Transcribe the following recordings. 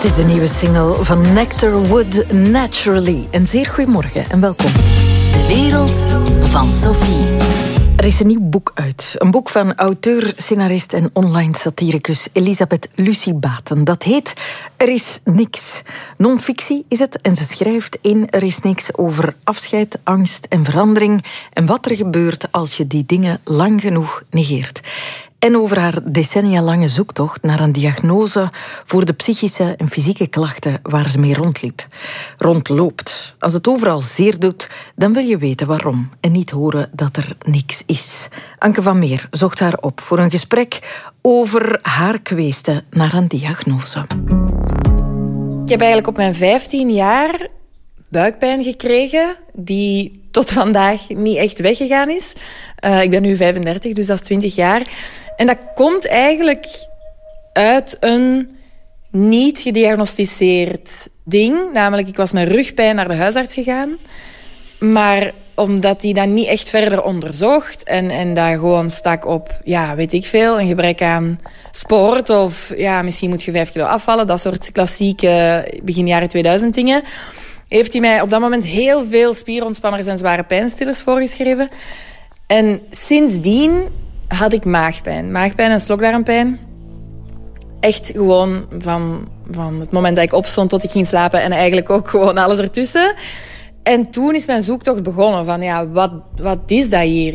Het is de nieuwe single van Nectar Wood, Naturally. Een zeer goedemorgen en welkom. De wereld van Sophie. Er is een nieuw boek uit. Een boek van auteur, scenarist en online satiricus Elisabeth Lucie Baten. Dat heet Er is niks. Non-fictie is het en ze schrijft in Er is niks over afscheid, angst en verandering en wat er gebeurt als je die dingen lang genoeg negeert. En over haar decennia-lange zoektocht naar een diagnose voor de psychische en fysieke klachten waar ze mee rondloopt. Als het overal zeer doet, dan wil je weten waarom en niet horen dat er niks is. Anke van Meer zocht haar op voor een gesprek over haar kweeste naar een diagnose. Ik heb eigenlijk op mijn 15 jaar buikpijn gekregen die tot vandaag niet echt weggegaan is. Ik ben nu 35, dus dat is 20 jaar. En dat komt eigenlijk uit een niet gediagnosticeerd ding. Namelijk, ik was met rugpijn naar de huisarts gegaan. Maar omdat hij dat niet echt verder onderzocht en dat gewoon stak op, ja, weet ik veel, een gebrek aan sport of ja, misschien moet je 5 kilo afvallen, dat soort klassieke begin jaren 2000 dingen, heeft hij mij op dat moment heel veel spierontspanners en zware pijnstillers voorgeschreven. En sindsdien had ik maagpijn. Maagpijn en slokdarmpijn. Echt gewoon van het moment dat ik opstond tot ik ging slapen en eigenlijk ook gewoon alles ertussen. En toen is mijn zoektocht begonnen van ja, wat is dat hier?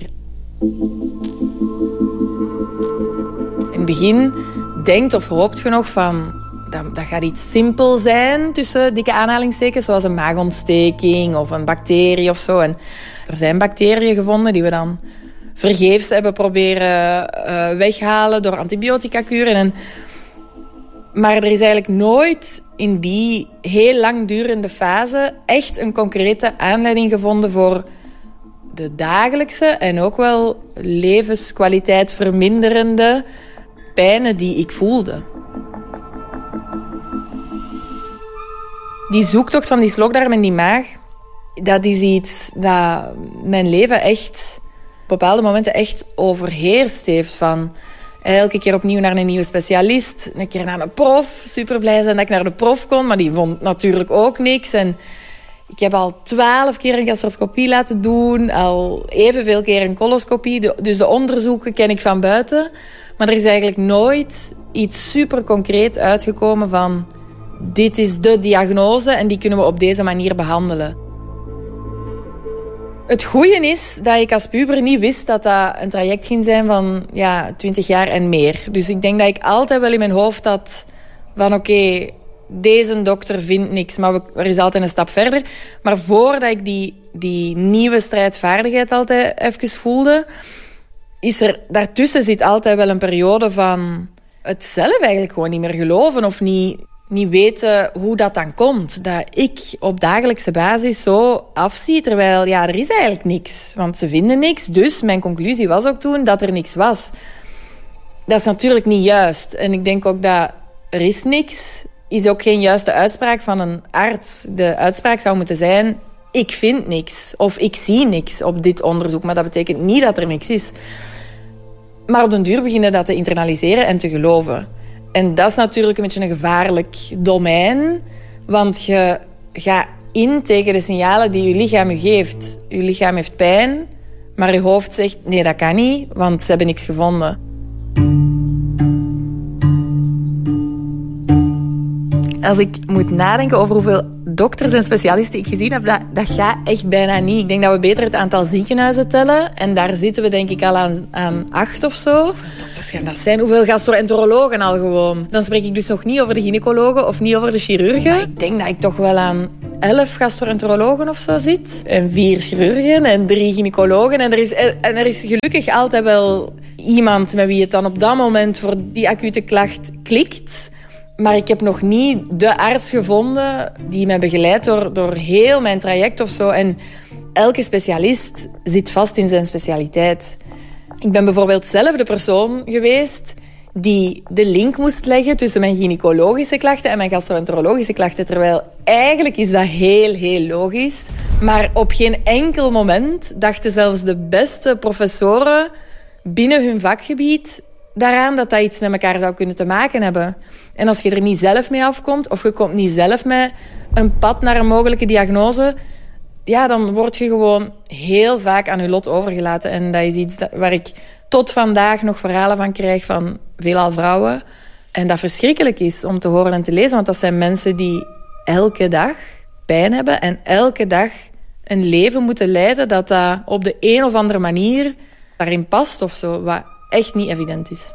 In het begin denkt of hoopt je nog van dat gaat iets simpel zijn tussen dikke aanhalingstekens, zoals een maagontsteking of een bacterie of zo. En er zijn bacteriën gevonden die we dan vergeefs hebben proberen weghalen door antibiotica-kuren. Maar er is eigenlijk nooit in die heel langdurende fase echt een concrete aanleiding gevonden voor de dagelijkse en ook wel levenskwaliteit verminderende pijnen die ik voelde. Die zoektocht van die slokdarm en die maag, dat is iets dat mijn leven echt op bepaalde momenten echt overheerst heeft. Van elke keer opnieuw naar een nieuwe specialist, een keer naar een prof. Super blij zijn dat ik naar de prof kon, maar die vond natuurlijk ook niks. En ik heb al 12 keer een gastroscopie laten doen, al evenveel keer een coloscopie. Dus de onderzoeken ken ik van buiten. Maar er is eigenlijk nooit iets super concreet uitgekomen van dit is de diagnose en die kunnen we op deze manier behandelen. Het goeie is dat ik als puber niet wist dat dat een traject ging zijn van 20 jaar en meer. Dus ik denk dat ik altijd wel in mijn hoofd had van oké, deze dokter vindt niks, maar er is altijd een stap verder. Maar voordat ik die nieuwe strijdvaardigheid altijd even voelde, daartussen zit altijd wel een periode van het zelf eigenlijk gewoon niet meer geloven of niet weten hoe dat dan komt. Dat ik op dagelijkse basis zo afzie, terwijl er is eigenlijk niks. Want ze vinden niks, dus mijn conclusie was ook toen dat er niks was. Dat is natuurlijk niet juist. En ik denk ook dat er is niks, is ook geen juiste uitspraak van een arts. De uitspraak zou moeten zijn, ik vind niks. Of ik zie niks op dit onderzoek. Maar dat betekent niet dat er niks is. Maar op den duur beginnen dat te internaliseren en te geloven. En dat is natuurlijk een beetje een gevaarlijk domein. Want je gaat in tegen de signalen die je lichaam je geeft. Je lichaam heeft pijn, maar je hoofd zegt nee, dat kan niet, want ze hebben niks gevonden. Als ik moet nadenken over hoeveel dokters en specialisten ik gezien heb, dat gaat echt bijna niet. Ik denk dat we beter het aantal ziekenhuizen tellen. En daar zitten we denk ik al aan 8 of zo. Hoeveel dokters gaan dat zijn? Hoeveel gastroenterologen al gewoon? Dan spreek ik dus nog niet over de gynaecologen of niet over de chirurgen. Maar ik denk dat ik toch wel aan 11 gastroenterologen of zo zit. En 4 chirurgen en 3 gynaecologen. En er is gelukkig altijd wel iemand met wie het dan op dat moment voor die acute klacht klikt. Maar ik heb nog niet de arts gevonden die mij begeleidt door heel mijn traject of zo. En elke specialist zit vast in zijn specialiteit. Ik ben bijvoorbeeld zelf de persoon geweest die de link moest leggen tussen mijn gynaecologische klachten en mijn gastroenterologische klachten. Terwijl eigenlijk is dat heel, heel logisch. Maar op geen enkel moment dachten zelfs de beste professoren binnen hun vakgebied daaraan dat iets met elkaar zou kunnen te maken hebben. En als je er niet zelf mee afkomt, of je komt niet zelf met een pad naar een mogelijke diagnose, ja, dan word je gewoon heel vaak aan je lot overgelaten. En dat is iets waar ik tot vandaag nog verhalen van krijg van veelal vrouwen. En dat verschrikkelijk is om te horen en te lezen, want dat zijn mensen die elke dag pijn hebben en elke dag een leven moeten leiden dat op de een of andere manier daarin past of zo, wat echt niet evident is.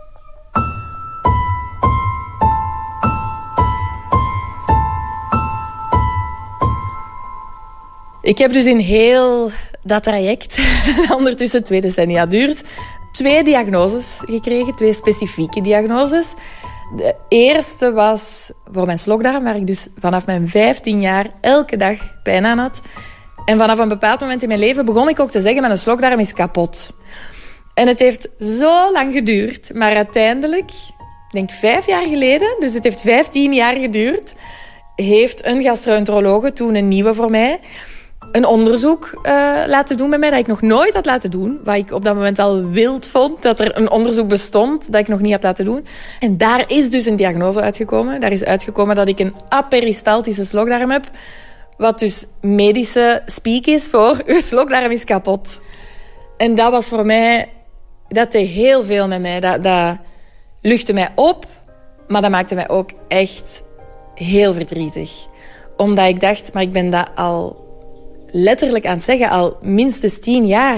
Ik heb dus in heel dat traject, dat ondertussen 2 decennia duurt, 2 diagnoses gekregen, 2 specifieke diagnoses. De eerste was voor mijn slokdarm, waar ik dus vanaf mijn 15 jaar elke dag pijn aan had. En vanaf een bepaald moment in mijn leven begon ik ook te zeggen, mijn slokdarm is kapot. En het heeft zo lang geduurd, maar uiteindelijk, ik denk 5 jaar geleden, dus het heeft 15 jaar geduurd, heeft een gastroenterologe, toen een nieuwe voor mij, een onderzoek laten doen bij mij dat ik nog nooit had laten doen. Wat ik op dat moment al wild vond, dat er een onderzoek bestond dat ik nog niet had laten doen. En daar is dus een diagnose uitgekomen. Daar is uitgekomen dat ik een aperistaltische slokdarm heb. Wat dus medische speak is voor uw slokdarm is kapot. En dat was voor mij, dat deed heel veel met mij. Dat luchtte mij op, maar dat maakte mij ook echt heel verdrietig. Omdat ik dacht, maar ik ben dat al letterlijk aan het zeggen, al minstens 10 jaar.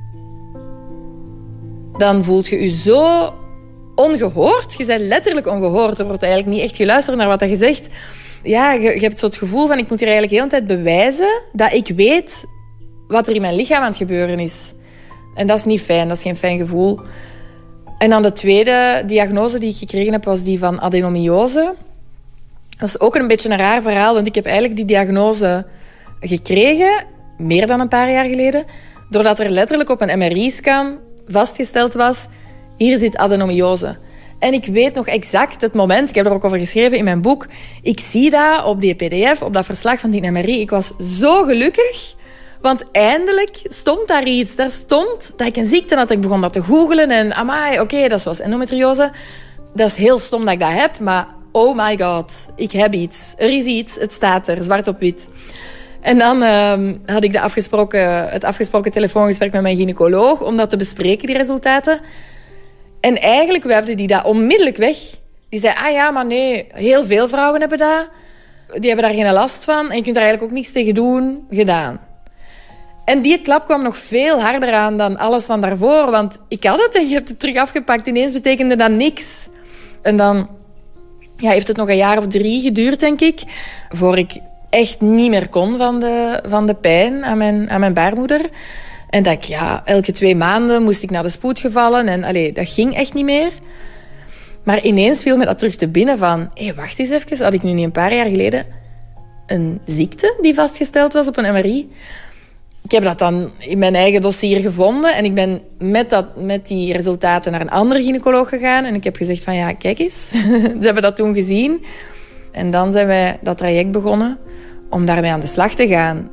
Dan voelt je je zo ongehoord. Je bent letterlijk ongehoord. Er wordt eigenlijk niet echt geluisterd naar wat je zegt. Ja, je hebt zo het gevoel van, ik moet hier eigenlijk de hele tijd bewijzen dat ik weet wat er in mijn lichaam aan het gebeuren is. En dat is niet fijn, dat is geen fijn gevoel. En dan de tweede diagnose die ik gekregen heb, was die van adenomyose. Dat is ook een beetje een raar verhaal, want ik heb eigenlijk die diagnose gekregen, meer dan een paar jaar geleden, doordat er letterlijk op een MRI-scan vastgesteld was, hier zit adenomyose. En ik weet nog exact het moment, ik heb er ook over geschreven in mijn boek, ik zie dat op die pdf, op dat verslag van die MRI. Ik was zo gelukkig, want eindelijk stond daar iets. Daar stond dat ik een ziekte had. Ik begon dat te googlen en amai, oké, dat was endometriose. Dat is heel stom dat ik dat heb, maar oh my god, ik heb iets. Er is iets, het staat er, zwart op wit. En dan had ik het afgesproken telefoongesprek met mijn gynaecoloog om dat te bespreken, die resultaten. En eigenlijk wuifde die dat onmiddellijk weg. Die zei, ah ja, maar nee, heel veel vrouwen hebben dat. Die hebben daar geen last van en je kunt daar eigenlijk ook niks tegen doen. Gedaan. En die klap kwam nog veel harder aan dan alles van daarvoor. Want ik had het en je hebt het terug afgepakt. Ineens betekende dat niks. En dan heeft het nog een jaar of 3 geduurd, denk ik, voor ik echt niet meer kon van de pijn aan mijn baarmoeder. En dat ik, elke 2 maanden moest ik naar de spoed gevallen. En dat ging echt niet meer. Maar ineens viel me dat terug te binnen van, wacht eens even, had ik nu niet een paar jaar geleden een ziekte die vastgesteld was op een MRI? Ik heb dat dan in mijn eigen dossier gevonden en ik ben met die resultaten naar een andere gynaecoloog gegaan en ik heb gezegd van, kijk eens, ze hebben dat toen gezien. En dan zijn wij dat traject begonnen om daarmee aan de slag te gaan.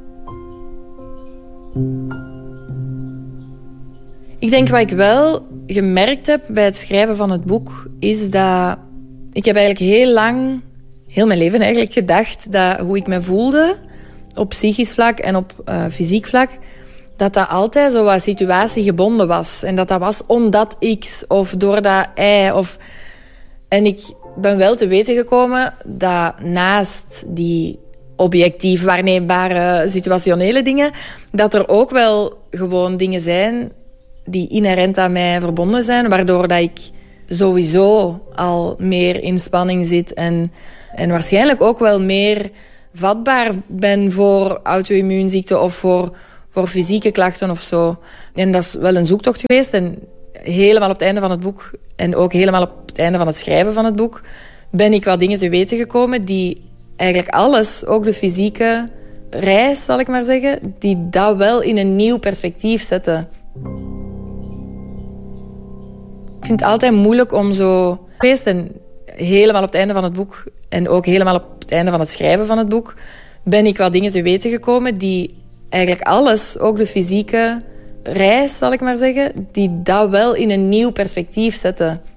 Ik denk wat ik wel gemerkt heb bij het schrijven van het boek, is dat ik heb eigenlijk heel mijn leven eigenlijk gedacht dat hoe ik me voelde op psychisch vlak en op fysiek vlak, dat altijd zo wat situatiegebonden was. En dat was omdat X of doordat Y. En ik ben wel te weten gekomen dat naast die objectief waarneembare situationele dingen, dat er ook wel gewoon dingen zijn die inherent aan mij verbonden zijn, waardoor dat ik sowieso al meer in spanning zit en waarschijnlijk ook wel meer vatbaar ben voor auto-immuunziekten of voor fysieke klachten of zo. En dat is wel een zoektocht geweest. En helemaal op het einde van het boek en ook helemaal op het einde van het schrijven van het boek ben ik wat dingen te weten gekomen die eigenlijk alles, ook de fysieke reis, zal ik maar zeggen, die dat wel in een nieuw perspectief zetten. Ik vind het altijd moeilijk om zo geweest en helemaal op het einde van het boek en ook helemaal op het einde van het schrijven van het boek ben ik wat dingen te weten gekomen die eigenlijk alles, ook de fysieke reis, zal ik maar zeggen, die dat wel in een nieuw perspectief zetten.